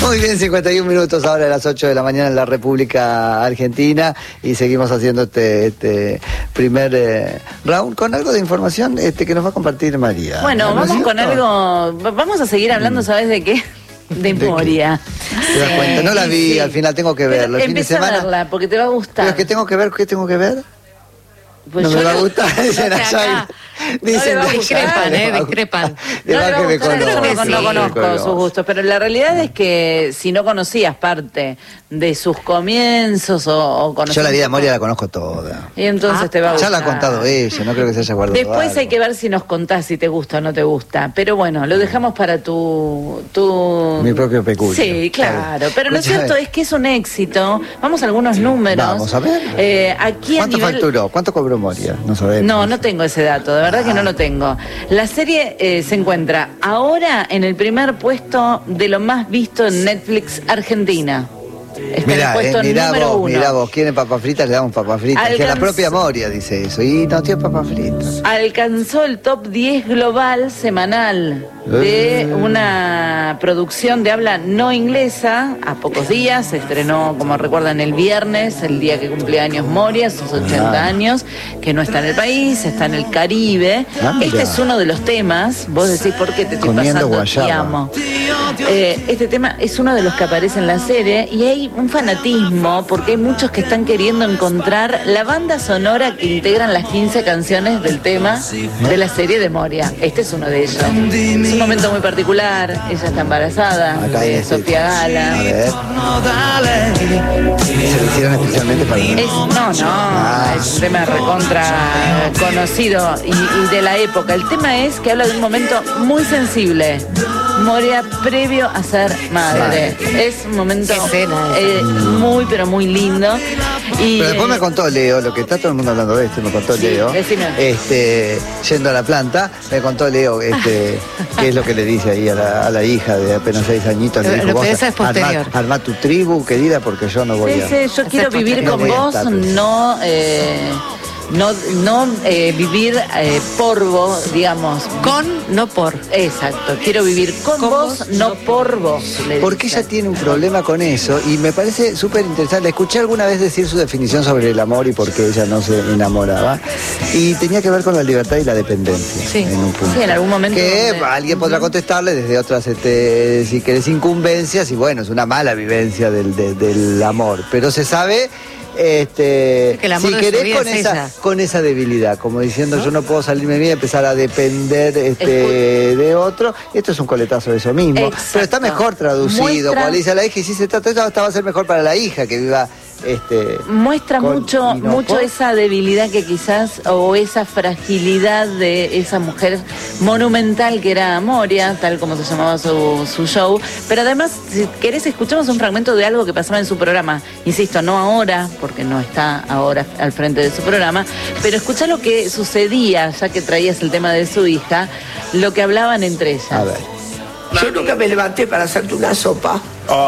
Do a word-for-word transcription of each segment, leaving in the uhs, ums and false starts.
Muy bien, cincuenta y un minutos ahora a las ocho de la mañana en la República Argentina y seguimos haciendo este, este primer eh, round con algo de información este, que nos va a compartir María. Bueno, ¿no vamos es con algo, vamos a seguir hablando, ¿sabes de qué? De Moria. ¿Te das cuenta? No la vi, sí. Al final tengo que verlo. El fin de Empieza semana, a verla porque te va a gustar. Pero es que tengo que ver, ¿qué tengo que ver? Pues no yo me va a no- gustar, dicen no sé allá. acá. Dicen No le va a de gustar. allá, Discrepan, le eh, va a discrepan. gustar. No De le más va a que me gustar, yo no, conozco, no sí, conozco me sus gustos, pero la realidad es que si no conocías parte de sus comienzos o, o conocías Yo la vida de un poco, Moria la conozco toda. y entonces Ah, te va a Ya gustar. la ha contado ella, no creo que se haya guardado Después algo. hay que ver si nos contás si te gusta o no te gusta. Pero bueno, lo dejamos para tu... tu... Mi propio peculio. Sí, claro. Pero lo Escuchame. cierto es que es un éxito. Vamos a algunos números. Vamos a ver. Eh, aquí a ¿Cuánto nivel... facturó? ¿Cuánto cobró Moria? No sabemos. No, no tengo ese dato, de verdad que no lo tengo. La serie eh, se encuentra ahora en el primer puesto de lo más visto en Netflix Argentina. Está en el Mirá, puesto eh, mirá número vos, uno. mirá vos, quieren papas fritas, le damos papas fritas. Que la Alcanz- propia Moria dice eso. Y no tiene papas fritas. Alcanzó el top diez global semanal de Eh. una producción de habla no inglesa. A pocos días se estrenó, como recuerdan, el viernes, el día que cumplía años Moria, sus ochenta Ah. años, que no está en el país, está en el Caribe. Ah, este mira. es uno de los temas. Vos decís, ¿por qué te estoy Comiendo pasando? guayaba. Te amo. Eh, este tema es uno de los que aparece en la serie y hay un fanatismo porque hay muchos que están queriendo encontrar la banda sonora que integran las quince canciones del tema de la serie de Moria. Este es uno de ellos. Es un momento muy particular. Ella está embarazada Acá de este. Sofía A Gala. ver. Se lo hicieron especialmente para mí. Es, no, no, es un tema recontra conocido y, y de la época. El tema es que habla de un momento muy sensible. Moria previo a ser madre. Es un momento Qué escena eh, muy, pero muy lindo. Y, Pero después me eh, contó Leo, lo que está todo el mundo hablando de esto, me contó Sí, Leo, decime. este, yendo a la planta, me contó Leo este, qué es lo que le dice ahí a la, a la hija de apenas seis añitos. Le Lo- dijo, lo- vos pero eso es posterior. armá, armá tu tribu, querida, porque yo no voy sí, a... sí, yo quiero vivir no con voy a vos, estar. no... eh, no, no eh, vivir eh, por vos, digamos. Con, no por. Exacto, quiero vivir con, Con vos, vos, no no por vos. le Porque dice. ella tiene un problema con eso y me parece súper interesante. La escuché alguna vez decir su definición sobre el amor y por qué ella no se enamoraba. Y tenía que ver con la libertad y la dependencia. Sí. En un punto. Sí, en algún momento Que donde- alguien podrá contestarle desde otras, este, si querés, incumbencias. Y bueno, es una mala vivencia del, de- del amor. Pero se sabe... Este, Que el amor si de su querés vida con es esa, ella. con esa debilidad, como diciendo yo no puedo salirme bien y empezar a depender este, de otro, esto es un coletazo de eso mismo. Exacto. Pero está mejor traducido, Muestra- cuando le dice a la hija, y si se trata de esto, hasta va a ser mejor para la hija que viva este Muestra con- mucho, y no mucho por- esa debilidad que quizás, o esa fragilidad de esa mujer monumental que era Moria, tal como se llamaba su, su show. Pero además, si querés, escuchamos un fragmento de algo que pasaba en su programa. Insisto, no ahora, porque no está ahora al frente de su programa, pero escuchá lo que sucedía, ya que traías el tema de su hija, lo que hablaban entre ellas. A ver, Yo nunca me levanté para hacerte una sopa.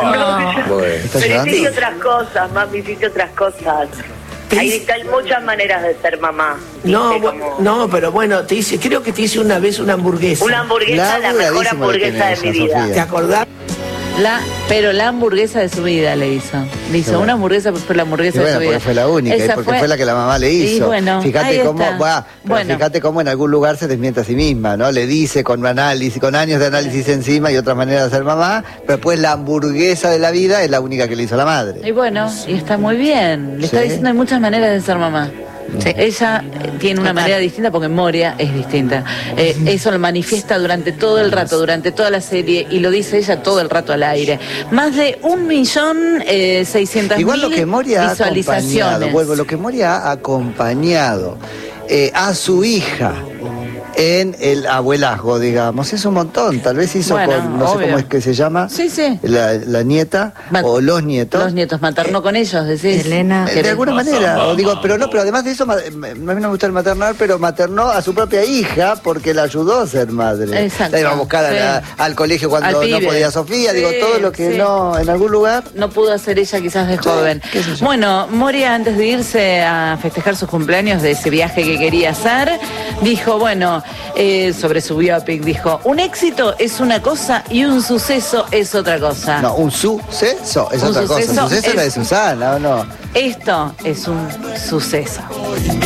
¿está Pero llorando? hiciste otras cosas, mami, hiciste otras cosas. Hay, hay muchas maneras de ser mamá. No, ¿viste? bu- Como no, pero bueno, te hice, creo que te hice una vez una hamburguesa. una hamburguesa, la mejor Laburadísimo lo hamburguesa tiene de mi ella, vida. Sofía. ¿Te acordás? La, pero la hamburguesa de su vida le hizo. Le hizo bueno. una hamburguesa, pero fue la hamburguesa Y bueno, de su vida. porque fue la única, y Esa porque fue... la que la mamá le hizo. Y bueno, fíjate ahí cómo, está. buah, pero Bueno. fíjate cómo en algún lugar se desmiente a sí misma, ¿no? Le dice con análisis, con años de análisis encima y otras maneras de ser mamá, pero después la hamburguesa de la vida es la única que le hizo la madre. Y bueno, y está muy bien. Le está Sí. diciendo hay muchas maneras de ser mamá. Sí. Ella eh, tiene una Total. manera distinta porque Moria es distinta. Eh, eso lo manifiesta durante todo el rato, durante toda la serie, y lo dice ella todo el rato al aire. Más de un millón eh, seiscientas Igual lo mil que Moria ha acompañado, visualizaciones. vuelvo, lo que Moria ha acompañado eh, a su hija en el abuelazgo, digamos, es un montón. Tal vez hizo Bueno, con, no sé obvio. cómo es que se llama, Sí, sí. la, la nieta Ma- o los nietos. Los nietos, maternó con ellos, decís. Elena. Eh, De alguna manera, o digo, pero no, pero además de eso, ma- a mí no me gusta el maternar, pero maternó a su propia hija porque la ayudó a ser madre. Exacto, La iba a buscar a sí. la- al colegio cuando Al no pibe. podía Sofía, digo, Sí, todo lo que sí. no, en algún lugar. No pudo hacer ella quizás de Sí, joven. qué sé yo. Bueno, Moria, antes de irse a festejar sus cumpleaños de ese viaje que quería hacer, dijo, bueno, eh, sobre su biopic, dijo, un éxito es una cosa y un suceso es otra cosa. No, un suceso es Un otra suceso cosa. Suceso es la de es- Susana, ¿o no? Esto es un suceso.